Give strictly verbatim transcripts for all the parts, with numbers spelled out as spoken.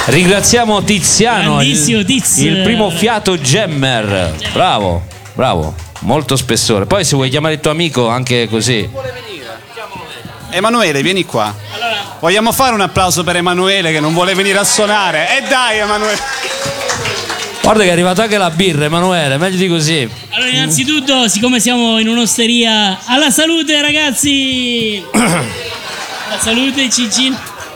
Ringraziamo Tiziano, il, Tiz. il primo fiato jammer. Bravo, bravo, molto spessore. Poi se vuoi chiamare il tuo amico anche così. Emanuele, vieni qua. Allora. Vogliamo fare un applauso per Emanuele che non vuole venire a suonare? E dai Emanuele. Guarda che è arrivata anche la birra, Emanuele, meglio di così. Allora, innanzitutto, siccome siamo in un'osteria, alla salute ragazzi! Alla salute, Cicin.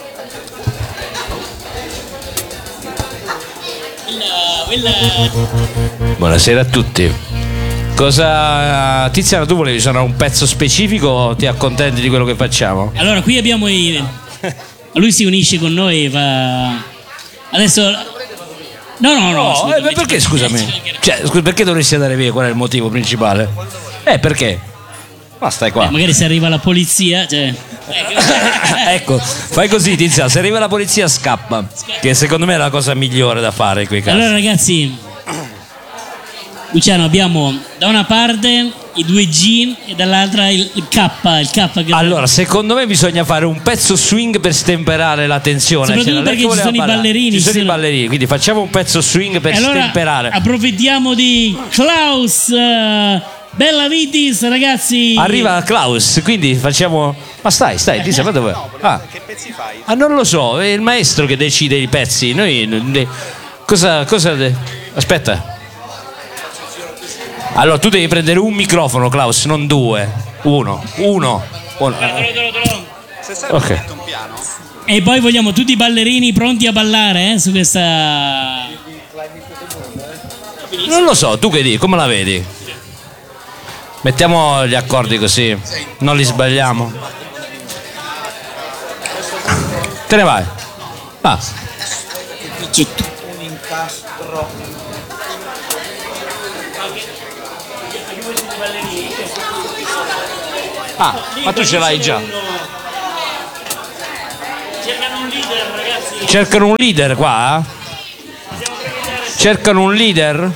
Quella, quella... Buonasera a tutti. Cosa, Tiziano, tu volevi suonare un pezzo specifico o ti accontenti di quello che facciamo? Allora, qui abbiamo i... Lui si unisce con noi, fa... Adesso... No, no, no. no eh, perché scusami? Cioè, scusa, perché dovresti andare via? Qual è il motivo principale? Eh, perché? Ma stai qua. Eh, magari se arriva la polizia, cioè... Ecco, fai così, Tiziano, se arriva la polizia scappa, che secondo me è la cosa migliore da fare in quei casi. Allora ragazzi, Luciano, abbiamo da una parte i due G e dall'altra il, il K, il K che... Allora, secondo me bisogna fare un pezzo swing per stemperare la tensione. Soprattutto cioè, perché ci sono i ballerini. Ci sono sono... i ballerini, quindi facciamo un pezzo swing per allora, stemperare. Approfittiamo di Klaus, uh, Bella Vitis, ragazzi. Arriva Klaus, quindi facciamo... Ma stai, stai, ti sai dove? Ah. Che pezzi fai? Ah, non lo so, è il maestro che decide i pezzi. Noi... Cosa... cosa de... Aspetta. Allora, tu devi prendere un microfono, Klaus, non due. Uno. Uno. Uno. Se serve Ok. metto un piano. E poi vogliamo tutti i ballerini pronti a ballare eh, su questa... Non lo so, tu che dici? Come la vedi? Mettiamo gli accordi così, non li sbagliamo. Te ne vai. Ah. C'è tutto un incastro. Ah, ma tu ce l'hai già. Cercano un leader, ragazzi. Cercano un leader qua? Cercano un leader?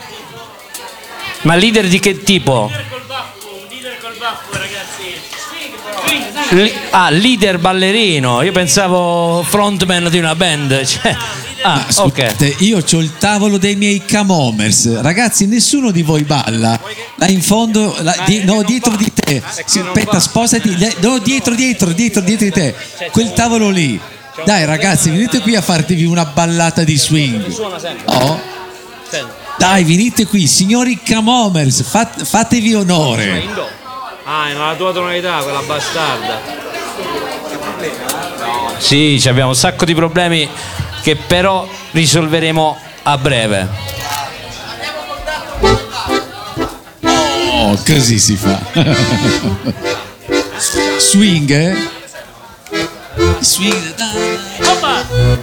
Ma leader di che tipo? Un leader col baffo, ragazzi. Li- ah, leader ballerino. Io pensavo frontman di una band. Cioè, ah, ok. Scusate, io c'ho il tavolo dei miei camomers. Ragazzi, nessuno di voi balla. Là in fondo, là, di- no, dietro di te. Aspetta, sposati. No, dietro, dietro, dietro, dietro di te. Quel tavolo lì. Dai, ragazzi, venite qui a fartevi una ballata di swing. Oh. Dai, venite qui, signori camomers, fat- fatevi onore. Ah, è nella tua tonalità, quella bastarda. Sì, abbiamo un sacco di problemi che però risolveremo a breve. Oh, così si fa. Swing, eh? Swing.